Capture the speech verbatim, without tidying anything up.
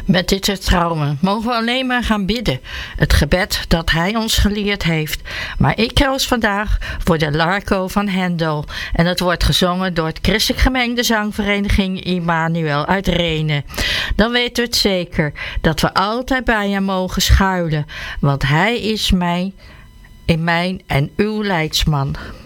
Met dit vertrouwen mogen we alleen maar gaan bidden. Het gebed dat hij ons geleerd heeft. Maar ik koos vandaag voor de Larco van Hendel. En het wordt gezongen door het christelijk gemengde zangvereniging Immanuel uit Renen. Dan weten we het zeker dat we altijd bij hem mogen schuilen. Want hij is mij, in mijn en uw leidsman.